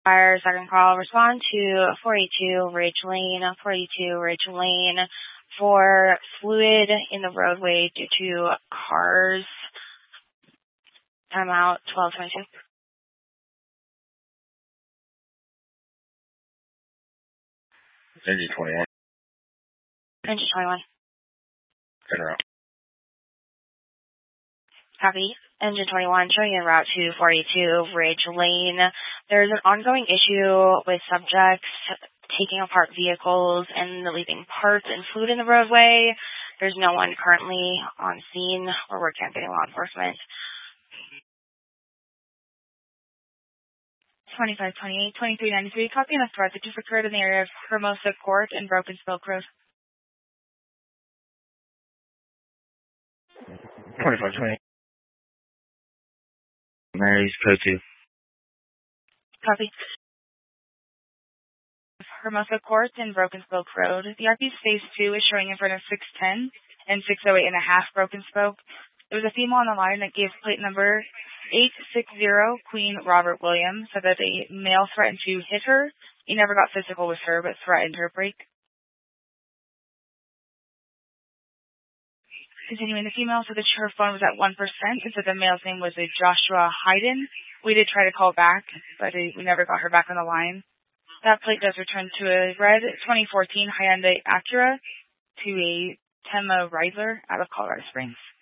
Fire, second call, respond to 482 Ridge Lane, 482 Ridge Lane for fluid in the roadway due to cars. Timeout 12:22. Engine 21. Engine 21. Turn around. Copy. Engine 21 showing en route to 482 Ridge Lane. There's an ongoing issue with subjects taking apart vehicles and leaving parts and fluid in the roadway. There's no one currently on scene. We're working on getting law enforcement. 2528, 2393, copy on a threat that just occurred in the area of Hermosa Court and Broken Spoke Road. 2520. Mary's code 2. Copy. Hermosa Court and Broken Spoke Road. The RP's phase 2 is showing in front of 610 and 608 and a half Broken Spoke. There was a female on the line that gave plate number 860 Queen Robert Williams, said that a male threatened to hit her. He never got physical with her, but threatened her break. Continuing, the female said that her phone was at 1% and said the male's name was a Joshua Hayden. We did try to call back, but we never got her back on the line. That plate does return to a red 2014 Hyundai Acura to a Tema Rider out of Colorado Springs.